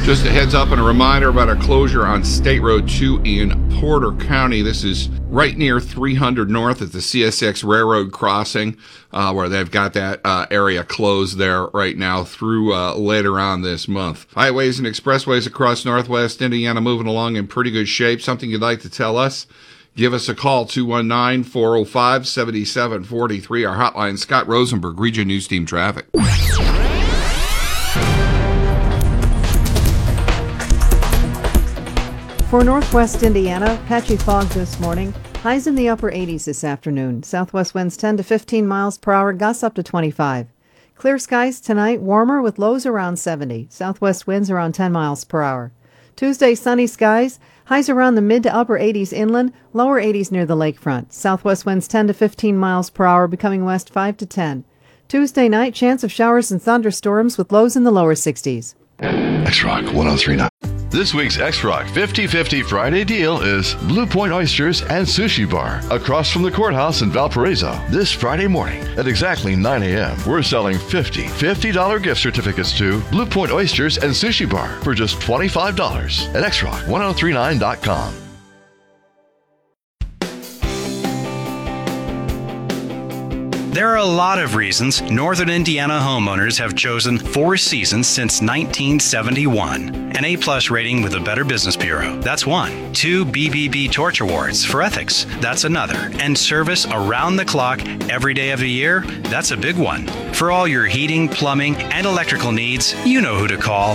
Just a heads up and a reminder about a closure on State Road 2 in Porter County. This is right near 300 North at the CSX Railroad crossing, where they've got that area closed there right now through later on this month. Highways and expressways across Northwest Indiana moving along in pretty good shape. Something you'd like to tell us? Give us a call, 219-405-7743. Our hotline, Scott Rosenberg, Region News Team Traffic. For Northwest Indiana, patchy fog this morning. Highs in the upper 80s this afternoon. Southwest winds 10 to 15 miles per hour, gusts up to 25. Clear skies tonight, warmer with lows around 70. Southwest winds around 10 miles per hour. Tuesday, sunny skies. Highs around the mid to upper 80s inland, lower 80s near the lakefront. Southwest winds 10 to 15 miles per hour, becoming west 5 to 10. Tuesday night, chance of showers and thunderstorms with lows in the lower 60s. X-Rock 103.9. This week's X-Rock 50-50 Friday deal is Blue Point Oysters and Sushi Bar across from the courthouse in Valparaiso. This Friday morning at exactly 9 a.m., we're selling $50 gift certificates to Blue Point Oysters and Sushi Bar for just $25 at xrock1039.com. There are a lot of reasons Northern Indiana homeowners have chosen Four Seasons since 1971. An A-plus rating with the Better Business Bureau. That's one. 2 BBB Torch Awards for ethics. That's another. And service around the clock every day of the year. That's a big one. For all your heating, plumbing, and electrical needs, you know who to call.